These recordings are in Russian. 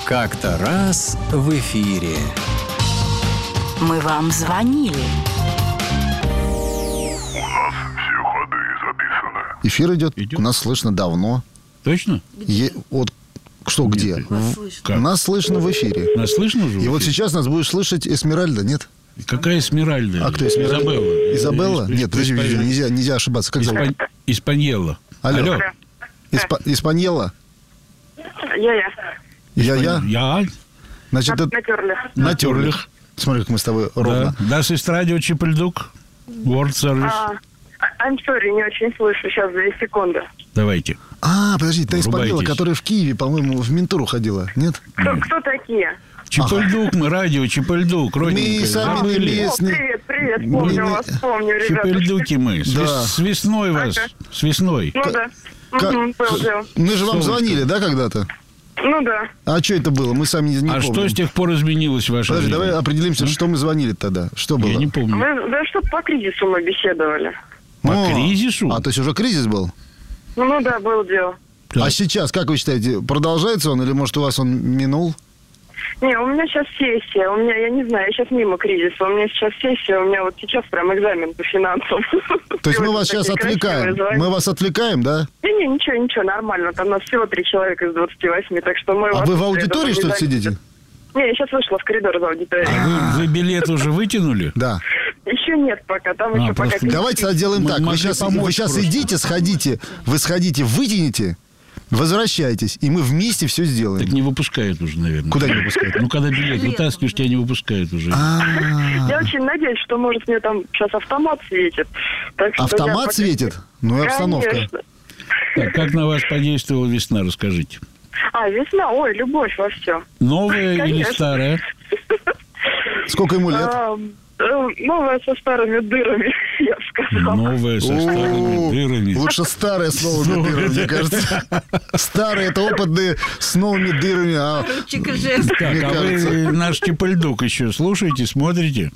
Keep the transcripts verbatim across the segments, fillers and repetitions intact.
Как-то раз в эфире. Мы вам звонили. У нас все ходы записаны. Эфир идет. Идет? У нас слышно давно. Точно? Е- вот что где? Как? Нас слышно в эфире. Нас слышно уже? И вот сейчас нас будет слышать Эсмеральда, нет? Какая Эсмеральда? А кто Эсмеральда? Изабелла. Изабелла? Исп- Нет, подожди, Исп- нельзя, нельзя ошибаться. Как зовут? Испан- Испаньелла. Алло. Алло. Испа- Испаньелла? Я-я. Я-я? Я? Значит, это Натерлих. натерлих. Смотри, как мы с тобой ровно. Да. Das ist Radio Чипельдук. World Service. А, I'm sorry, не очень слышу. Сейчас, две секунды. Давайте. А, подожди, та Испаньелла, Врубайтесь. которая в Киеве, по-моему, в Ментуру ходила, нет? Кто, кто такие? Чипельдук мы, радио Чипельдук. Мы Родненькая. сами не Забыли? О, местные. привет, привет. Помню Мы- вас, помню, ребята. Чипельдуки мы. С, Да. вес- с весной вас. Ага. С весной. Ну да. Как- Угу, был дело. Мы же вам Солнышко. звонили, да, когда-то? Ну да. А что это было? Мы сами не, не А помним. что с тех пор изменилось в вашей Подожди, жизни? давай определимся, что мы звонили тогда. Что было? Я не помню. Вы, да что по кризису мы беседовали. По О, кризису? А, то есть уже кризис был? Ну, ну да, было дело. Так. А сейчас, как вы считаете, продолжается он или, может, у вас он минул? Не, у меня сейчас сессия. У меня, я не знаю, я сейчас мимо кризиса. У меня сейчас сессия, у меня вот сейчас прям экзамен по финансам. То есть мы Сегодня вас сейчас такие отвлекаем? красивые звонки. Мы вас отвлекаем, да? Не-не, ничего, ничего, нормально. Там нас всего три человека из двадцати восьми, так что мы А вас, вы в я аудитории, думаю, что ли, не сидите? заметим. Не, я сейчас вышла в коридор за аудиторией. А вы, вы билет уже вытянули? Да. Еще нет пока, там А, еще пока... просто Давайте сделаем Мы так. Вы могли сейчас, помочь вы сейчас просто. идите, сходите, вы сходите, вытяните, возвращайтесь, и мы вместе все Так сделаем. не выпускают уже, наверное. Куда не выпускают? Ну, когда билет вытаскиваешь, тебя не выпускают уже. А, Я очень надеюсь, что, может, мне там сейчас автомат светит. Так что я Автомат пока- светит? Ну и обстановка. Конечно. Так, как на вас подействовала весна, расскажите. А, весна, ой, любовь во всем. Новая или Конечно. старая? Сколько ему лет? А, э, новая со старыми дырами, я бы сказала. Новая, со старыми О, дырами. Лучше старые с новыми дырами, мне кажется. Старые — это опытные с новыми дырами. А Так, мне а кажется. вы наш Чипельдук еще слушаете, смотрите?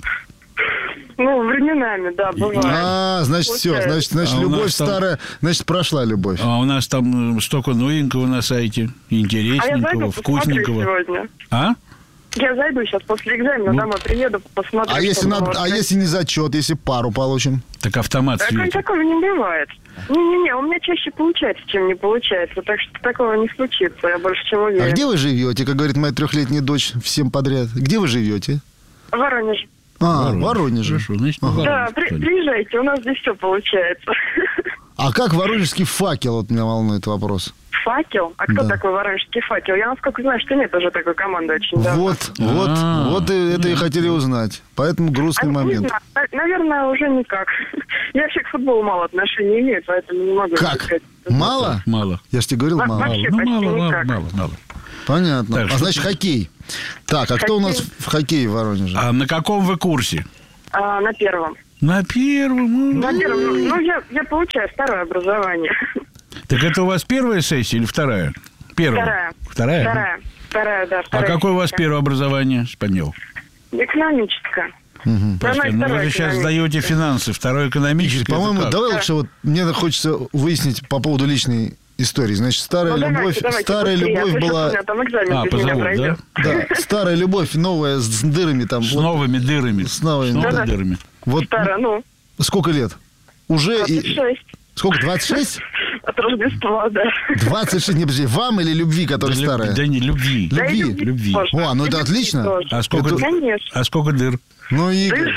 Ну, временами, да, бывает. А, значит, все. Получается. Значит, значит А у любовь нас там- старая, значит, прошла любовь. А у нас там э, столько новенького на сайте, А я интересненького, зайду, посмотрю вкусненького. сегодня. А? Я зайду сейчас после экзамена, Ну. домой приеду, посмотрю. А что если, было. надо, а если не зачет, если пару получим? Так автомат Так, светит. такого не бывает. Не-не-не, у меня чаще получается, чем не получается. Так что такого не случится, я больше чем уверен. А где вы живете, как говорит моя трехлетняя дочь всем подряд? Где вы живете? В Воронеже. А, в Воронеже. Хорошо, значит, в Ага. Да, Воронеже, при- что ли. приезжайте, у нас здесь все получается. А как воронежский факел? Вот меня волнует вопрос. Факел? А кто Да. такой воронежский факел? Я, насколько знаю, что нет уже такой команды очень давно. Вот, вот, А, вот и это и хотели узнать. Поэтому грустный А, не момент. знаю, на- наверное, уже никак. Я вообще к футболу мало отношения имею, поэтому не могу Как? сказать. Мало? Мало. Я же тебе говорил, Во- мало. вообще Ну, почти мало, мало, никак. мало, мало. Понятно. Так, А что значит, хоккей. Так, а кто у нас Хоккей. в хоккее в Воронеже? А на каком вы курсе? А, на первом. На первом. На первом. Ну, ну, я, я получаю второе образование. Так это у вас первая сессия или вторая? Первая. Вторая. Вторая? Вторая. Вторая, да. А Вторая какое у вас сессия. первое образование, Спаньел? Экономическое. Мгм. Просто, Давай ну, вы второе же сейчас экономическое. сдаете финансы, второе экономическое. это По-моему, как? давай Да. лучше вот мне хочется выяснить по поводу личной истории. Значит, старая Ну, давайте, любовь, давайте, старая быстрее. любовь Я слышу, была. у меня там экзамен А, без меня позовут, пройдет. да? Да, старая любовь, новая с дырами там. С Вот, новыми дырами. С новыми, новыми да. дырами. вот Старая, ну, сколько лет? Уже двадцать и... шесть. Сколько? двадцать шесть? От Рождества, да. двадцать шесть, не подожди, вам или любви, которая Да, старая? Да не, любви. Да и Любви. Любви. тоже. О, ну это И любви отлично. тоже. А сколько, Это- дыр? Конечно. а сколько дыр? Ну, Игорь,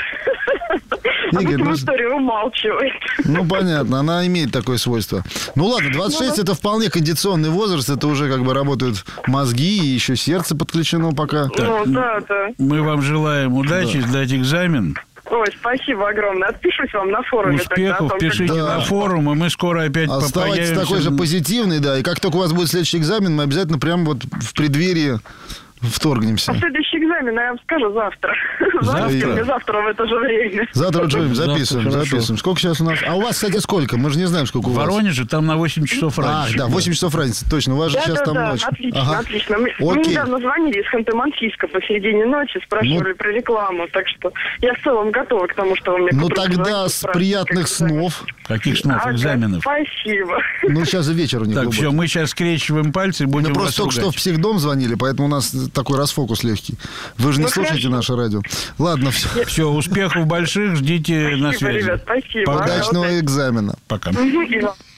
А Игорь, потом ну, историю умалчивает. ну, понятно, она имеет такое свойство. Ну ладно, двадцать шесть это вполне кондиционный возраст, это уже как бы работают мозги, и еще сердце подключено пока. Ну, да, да. Мы вам желаем удачи, сдать экзамен, Ой, спасибо огромное. Отпишусь вам на форуме. тогда о успехов, том, как- пишите Да. на форум, и мы скоро опять по- Оставайтесь появимся. такой же позитивный, да, и как только у вас будет следующий экзамен, мы обязательно прямо вот в преддверии вторгнемся. А следующий экзамена, я вам скажу завтра. Завтра? Мне завтра в это же время. Завтра, Джой, Завтра, записываем, хорошо. записываем. Сколько сейчас у нас? А у вас, кстати, сколько? Мы же не знаем, сколько у В вас. Воронеже там на восемь часов Ах, раньше. да, восемь часов разницы, точно. У вас же Да, сейчас да, там да, ночь. отлично, Ага. отлично. Мы, мы Окей. недавно звонили из Ханты-Мансийска посередине ночи, спрашивали Ну- про рекламу, так что я в целом готова к тому, что вы мне Ну к утру тогда позвоните, с спрашиваете, приятных как экзамен. снов. Каких снов? Ага, Экзаменов. Спасибо. Ну, сейчас же вечер у них Так, глубокий. все, мы сейчас скрещиваем пальцы и будем Мы вас просто только что в ругать. психдом звонили, поэтому у нас такой расфокус легкий. Вы же не Ну, слушаете хорошо. наше радио. Ладно, все. Все, успехов больших, ждите на Спасибо, связи. ребят, спасибо. Пока. Удачного экзамена. Пока. Мгм, и вам.